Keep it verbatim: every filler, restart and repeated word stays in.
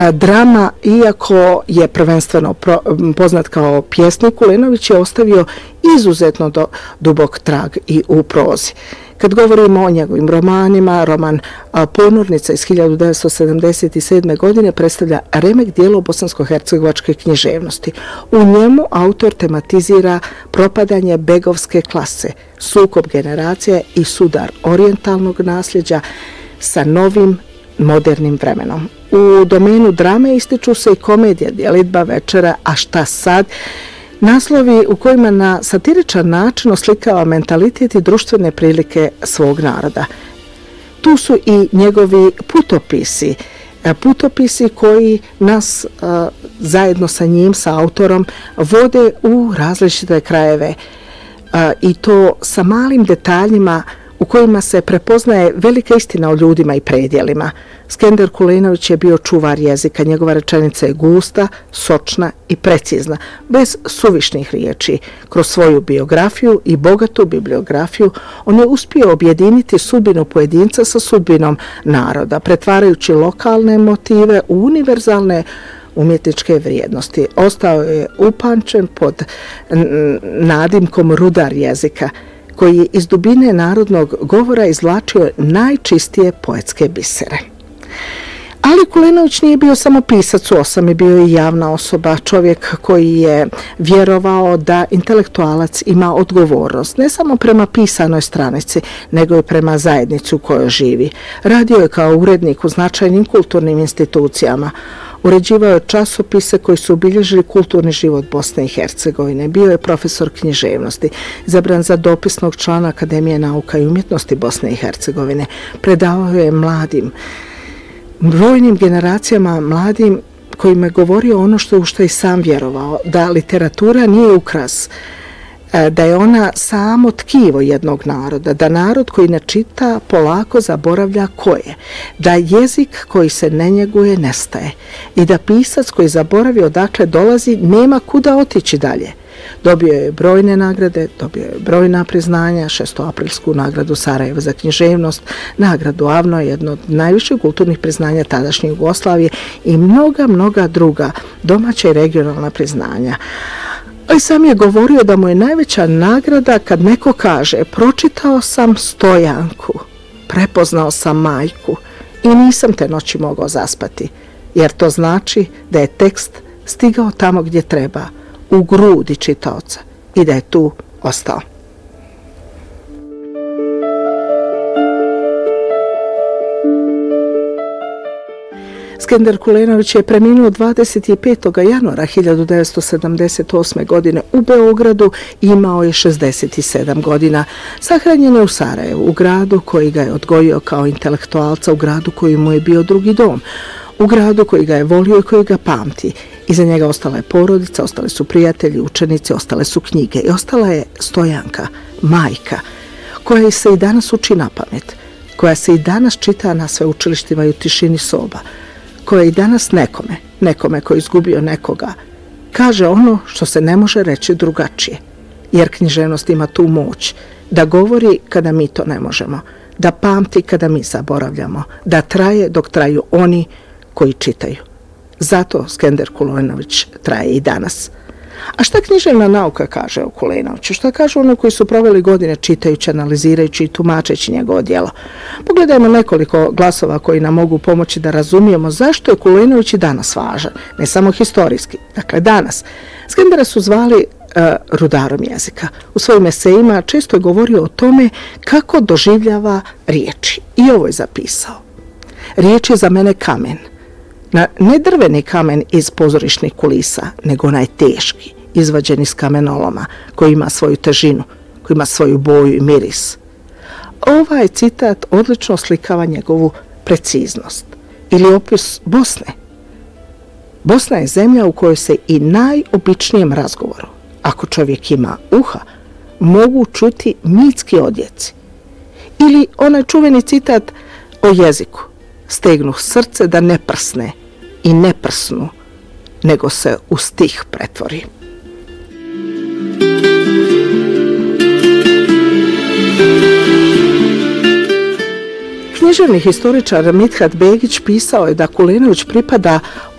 drama, iako je prvenstveno poznat kao pjesnik, Kulenović je ostavio izuzetno do, dubok trag i u prozi. Kad govorimo o njegovim romanima, roman Ponornica iz hiljadu devetsto sedamdeset sedme. godine predstavlja remek dijelo bosansko-hercegovačke književnosti. U njemu autor tematizira propadanje begovske klase, sukob generacije i sudar orijentalnog nasljeđa sa novim modernim vremenom. U domenu drame ističu se i komedija Djelidba večera, a šta sad? Naslovi u kojima na satiričan način oslikava mentalitet i društvene prilike svog naroda. Tu su i njegovi putopisi, putopisi koji nas zajedno sa njim, sa autorom, vode u različite krajeve i to sa malim detaljima u kojima se prepoznaje velika istina o ljudima i predjelima. Skender Kulenović je bio čuvar jezika, njegova rečenica je gusta, sočna i precizna, bez suvišnih riječi. Kroz svoju biografiju i bogatu bibliografiju on je uspio objediniti sudbinu pojedinca sa sudbinom naroda, pretvarajući lokalne motive u univerzalne umjetničke vrijednosti. Ostao je upamćen pod nadimkom rudar jezika, koji je iz dubine narodnog govora izvlačio najčistije poetske bisere. Ali Kulenović nije bio samo pisac u osami, bio i javna osoba, čovjek koji je vjerovao da intelektualac ima odgovornost, ne samo prema pisanoj stranici, nego i prema zajednici u kojoj živi. Radio je kao urednik u značajnim kulturnim institucijama. Uređivao je časopise koji su obilježili kulturni život Bosne i Hercegovine. Bio je profesor književnosti, izabran za dopisnog člana Akademije nauka i umjetnosti Bosne i Hercegovine. Predavao je mladim, brojnim generacijama mladim kojima je govorio ono što je u što i sam vjerovao, da literatura nije ukras, da je ona samo tkivo jednog naroda, da narod koji ne čita polako zaboravlja ko je, da jezik koji se ne njeguje nestaje i da pisac koji zaboravi odakle dolazi nema kuda otići dalje. Dobio je brojne nagrade, dobio je brojna priznanja, šestoaprilsku nagradu Sarajeva za književnost, nagradu Avno, jedno od najviših kulturnih priznanja tadašnje Jugoslavije i mnoga, mnoga druga domaća i regionalna priznanja. Ali sam je govorio da mu je najveća nagrada kad neko kaže: pročitao sam Stojanku, prepoznao sam majku i nisam te noći mogao zaspati, jer to znači da je tekst stigao tamo gdje treba, u grudi čitaoca, i da je tu ostao. Skender Kulenović je preminuo dvadeset petog januara hiljadu devetsto sedamdeset osme. godine u Beogradu i imao je šezdeset sedam godina. Sahranjen je u Sarajevu, u gradu koji ga je odgojio kao intelektualca, u gradu koji mu je bio drugi dom, u gradu koji ga je volio i koji ga pamti. Iza njega ostala je porodica, ostale su prijatelji, učenici, ostale su knjige i ostala je Stojanka, majka, koja se i danas uči na pamet, koja se i danas čita na sveučilištima i u tišini soba, koja i danas nekome, nekome koji je izgubio nekoga, kaže ono što se ne može reći drugačije, jer književnost ima tu moć da govori kada mi to ne možemo, da pamti kada mi zaboravljamo, da traje dok traju oni koji čitaju. Zato Skender Kulenović traje i danas. A šta književna nauka kaže o Kulenoviću? Šta kažu ono koji su proveli godine čitajući, analizirajući i tumačeći njegovo djelo? Pogledajmo nekoliko glasova koji nam mogu pomoći da razumijemo zašto je Kulenović i danas važan, ne samo historijski. Dakle, danas. Skendera su zvali uh, rudarom jezika. U svojim esejima često je govorio o tome kako doživljava riječi. I ovo je zapisao. Riječ je za mene kamen. Na, ne drveni kamen iz pozorišnih kulisa, nego onaj teški, izvađen iz kamenoloma, koji ima svoju težinu, koji ima svoju boju i miris. Ovaj citat odlično slikava njegovu preciznost ili opis Bosne. Bosna je zemlja u kojoj se i najobičnijem razgovoru, ako čovjek ima uha, mogu čuti mitski odjeci. Ili onaj čuveni citat o jeziku: stegnu srce da ne prsne i ne prsnu, nego se u stih pretvori. Književni historičar Mithat Begić pisao je da Kulenović pripada